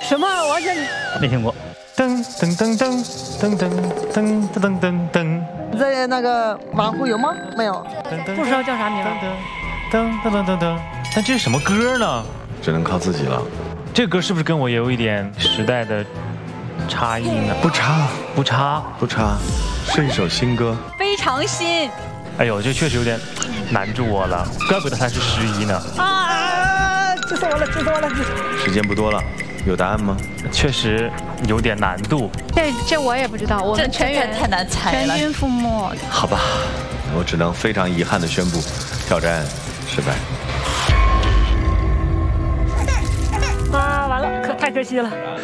什么？完全没听过。噔噔噔噔噔噔噔噔噔噔。 在那个网户有吗？没有，不知道叫啥名。 噔噔噔噔噔。但这是什么歌呢？ 只能靠自己了。 这个歌是不是跟我也有一点时代的差异呢？ 不差， 不差， 不差，是一首新歌， 非常新。 哎呦，这确实有点难住我了，怪不得他是11呢。 气死我了，气死我了！ 时间不多了，有答案吗？ 确实有点难度。 这我也不知道，我们全员太难猜了，全军覆没。 好吧，我只能非常遗憾地宣布，挑战失败。 完了，太可惜了。